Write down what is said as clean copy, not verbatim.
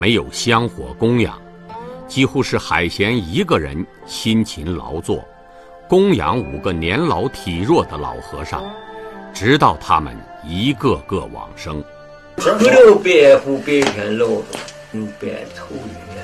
没有香火供养，几乎是海贤一个人辛勤劳作，供养5个年老体弱的老和尚，直到他们一个个往生。 不留白虎白天老的，有白头云。